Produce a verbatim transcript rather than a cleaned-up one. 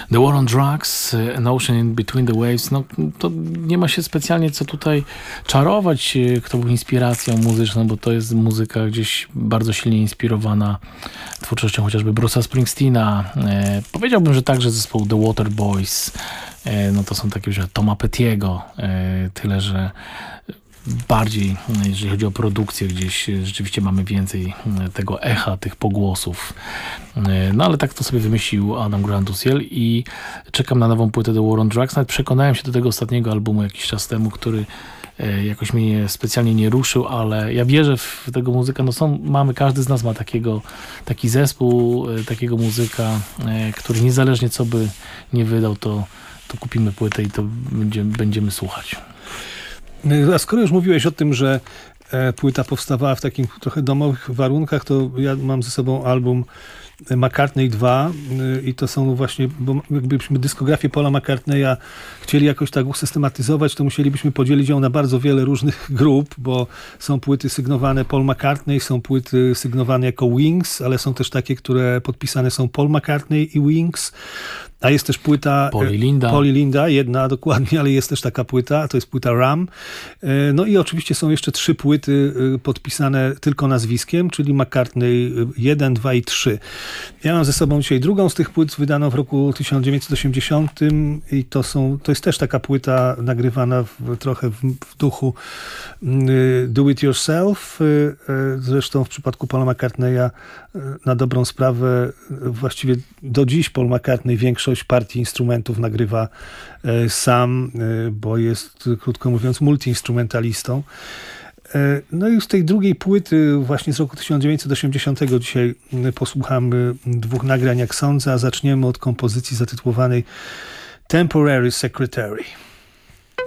The War on Drugs, An Ocean in Between the Waves, no to nie ma się specjalnie co tutaj czarować, kto był inspiracją muzyczną, bo to jest muzyka gdzieś bardzo silnie inspirowana twórczością chociażby Bruce'a Springsteena. E, powiedziałbym, że także zespołu The Waterboys, e, no to są takie, że Toma Pettiego, e, tyle, że bardziej, jeżeli chodzi o produkcję, gdzieś rzeczywiście mamy więcej tego echa, tych pogłosów. No ale tak to sobie wymyślił Adam Grant Uziel i czekam na nową płytę The War on Drugs. Nawet przekonałem się do tego ostatniego albumu jakiś czas temu, który jakoś mnie specjalnie nie ruszył, ale ja wierzę w tego muzyka. No są, mamy, każdy z nas ma takiego, taki zespół, takiego muzyka, który niezależnie co by nie wydał, to, to kupimy płytę i to będziemy, będziemy słuchać. A skoro już mówiłeś o tym, że płyta powstawała w takim trochę domowych warunkach, to ja mam ze sobą album McCartney dwa i to są właśnie, bo jakbyśmy dyskografię Paula McCartneya chcieli jakoś tak usystematyzować, to musielibyśmy podzielić ją na bardzo wiele różnych grup, bo są płyty sygnowane Paul McCartney, są płyty sygnowane jako Wings, ale są też takie, które podpisane są Paul McCartney i Wings. A jest też płyta Paul i Linda. Paul i Linda, jedna dokładnie, ale jest też taka płyta, to jest płyta Ram. No i oczywiście są jeszcze trzy płyty podpisane tylko nazwiskiem, czyli McCartney jeden, dwa i trzy. Ja mam ze sobą dzisiaj drugą z tych płyt, wydaną w roku tysiąc dziewięćset osiemdziesiątym i to są, to jest też taka płyta nagrywana w, trochę w, w duchu Do It Yourself. Zresztą w przypadku Paula McCartneya na dobrą sprawę właściwie do dziś Paul McCartney większość partii instrumentów nagrywa sam, bo jest, krótko mówiąc, multiinstrumentalistą. No i z tej drugiej płyty właśnie z roku tysiąc dziewięćset osiemdziesiątego dzisiaj posłuchamy dwóch nagrań, jak sądzę, a zaczniemy od kompozycji zatytułowanej Temporary Secretary.